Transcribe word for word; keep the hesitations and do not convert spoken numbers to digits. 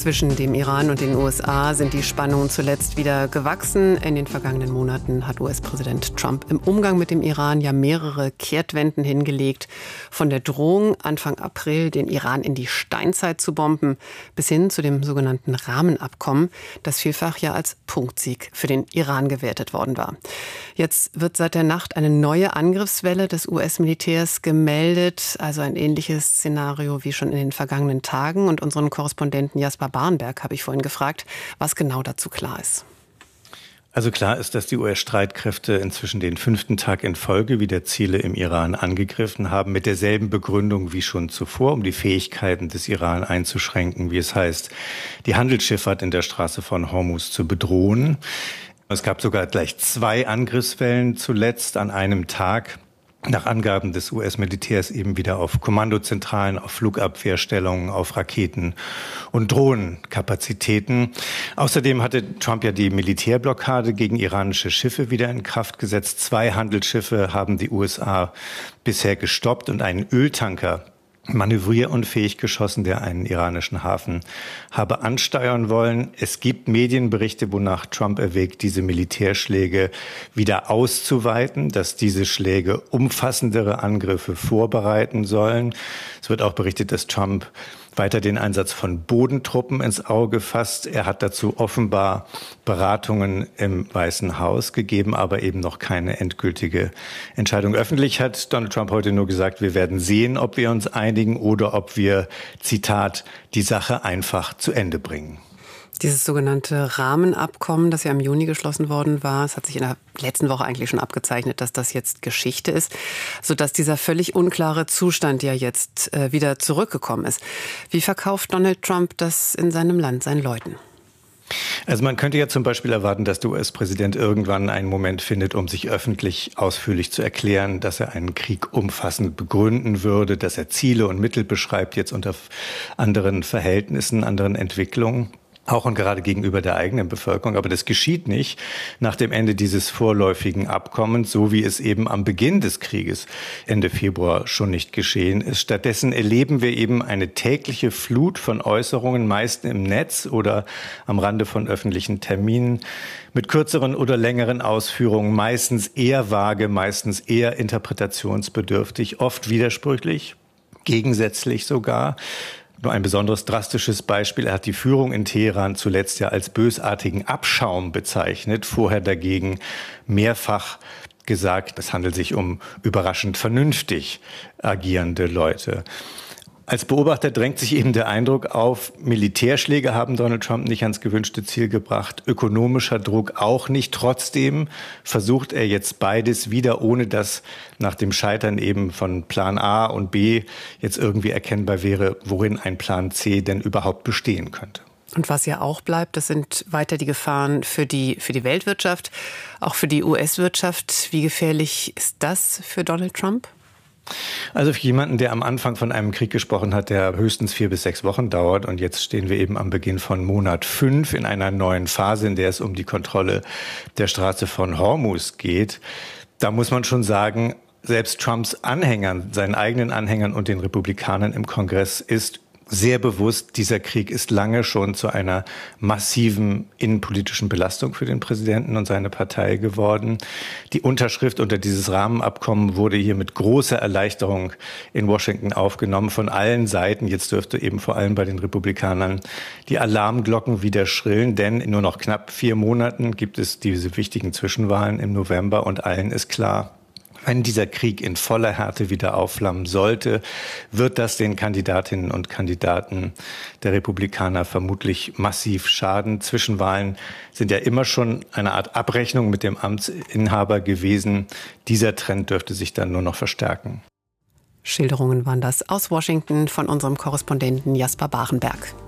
Zwischen dem Iran und den U S A sind die Spannungen zuletzt wieder gewachsen. In den vergangenen Monaten hat U S-Präsident Trump im Umgang mit dem Iran ja mehrere Kehrtwenden hingelegt. Von der Drohung, Anfang April den Iran in die Steinzeit zu bomben, bis hin zu dem sogenannten Rahmenabkommen, das vielfach ja als Punktsieg für den Iran gewertet worden war. Jetzt wird seit der Nacht eine neue Angriffswelle des U S-Militärs gemeldet, also ein ähnliches Szenario wie schon in den vergangenen Tagen. Und unseren Korrespondenten Jasper Barenberg habe ich vorhin gefragt, was genau dazu klar ist. Also klar ist, dass die U S-Streitkräfte inzwischen den fünften Tag in Folge wieder Ziele im Iran angegriffen haben, mit derselben Begründung wie schon zuvor, um die Fähigkeiten des Iran einzuschränken, wie es heißt, die Handelsschifffahrt in der Straße von Hormuz zu bedrohen. Es gab sogar gleich zwei Angriffswellen zuletzt an einem Tag. Nach Angaben des U S-Militärs eben wieder auf Kommandozentralen, auf Flugabwehrstellungen, auf Raketen- und Drohnenkapazitäten. Außerdem hatte Trump ja die Militärblockade gegen iranische Schiffe wieder in Kraft gesetzt. Zwei Handelsschiffe haben die U S A bisher gestoppt und einen Öltanker manövrierunfähig geschossen, der einen iranischen Hafen habe ansteuern wollen. Es gibt Medienberichte, wonach Trump erwägt, diese Militärschläge wieder auszuweiten, dass diese Schläge umfassendere Angriffe vorbereiten sollen. Es wird auch berichtet, dass Trump weiter den Einsatz von Bodentruppen ins Auge fasst. Er hat dazu offenbar Beratungen im Weißen Haus gegeben, aber eben noch keine endgültige Entscheidung. Öffentlich hat Donald Trump heute nur gesagt, wir werden sehen, ob wir uns einigen oder ob wir, Zitat, die Sache einfach zu Ende bringen. Dieses sogenannte Rahmenabkommen, das ja im Juni geschlossen worden war, es hat sich in der letzten Woche eigentlich schon abgezeichnet, dass das jetzt Geschichte ist, sodass dieser völlig unklare Zustand ja jetzt äh, wieder zurückgekommen ist. Wie verkauft Donald Trump das in seinem Land seinen Leuten? Also man könnte ja zum Beispiel erwarten, dass der U S-Präsident irgendwann einen Moment findet, um sich öffentlich ausführlich zu erklären, dass er einen Krieg umfassend begründen würde, dass er Ziele und Mittel beschreibt, jetzt unter anderen Verhältnissen, anderen Entwicklungen. Auch und gerade gegenüber der eigenen Bevölkerung. Aber das geschieht nicht nach dem Ende dieses vorläufigen Abkommens, so wie es eben am Beginn des Krieges Ende Februar schon nicht geschehen ist. Stattdessen erleben wir eben eine tägliche Flut von Äußerungen, meist im Netz oder am Rande von öffentlichen Terminen, mit kürzeren oder längeren Ausführungen, meistens eher vage, meistens eher interpretationsbedürftig, oft widersprüchlich, gegensätzlich sogar. Nur ein besonderes drastisches Beispiel. Er hat die Führung in Teheran zuletzt ja als bösartigen Abschaum bezeichnet, vorher dagegen mehrfach gesagt, es handelt sich um überraschend vernünftig agierende Leute. Als Beobachter drängt sich eben der Eindruck auf, Militärschläge haben Donald Trump nicht ans gewünschte Ziel gebracht, ökonomischer Druck auch nicht. Trotzdem versucht er jetzt beides wieder, ohne dass nach dem Scheitern eben von Plan A und B jetzt irgendwie erkennbar wäre, worin ein Plan C denn überhaupt bestehen könnte. Und was ja auch bleibt, das sind weiter die Gefahren für die, für die Weltwirtschaft, auch für die U S-Wirtschaft. Wie gefährlich ist das für Donald Trump? Also für jemanden, der am Anfang von einem Krieg gesprochen hat, der höchstens vier bis sechs Wochen dauert, und jetzt stehen wir eben am Beginn von Monat fünf in einer neuen Phase, in der es um die Kontrolle der Straße von Hormuz geht. Da muss man schon sagen, selbst Trumps Anhängern, seinen eigenen Anhängern und den Republikanern im Kongress ist sehr bewusst, dieser Krieg ist lange schon zu einer massiven innenpolitischen Belastung für den Präsidenten und seine Partei geworden. Die Unterschrift unter dieses Rahmenabkommen wurde hier mit großer Erleichterung in Washington aufgenommen von allen Seiten. Jetzt dürfte eben vor allem bei den Republikanern die Alarmglocken wieder schrillen, denn in nur noch knapp vier Monaten gibt es diese wichtigen Zwischenwahlen im November und allen ist klar, wenn dieser Krieg in voller Härte wieder aufflammen sollte, wird das den Kandidatinnen und Kandidaten der Republikaner vermutlich massiv schaden. Zwischenwahlen sind ja immer schon eine Art Abrechnung mit dem Amtsinhaber gewesen. Dieser Trend dürfte sich dann nur noch verstärken. Schilderungen waren das aus Washington von unserem Korrespondenten Jasper Barenberg.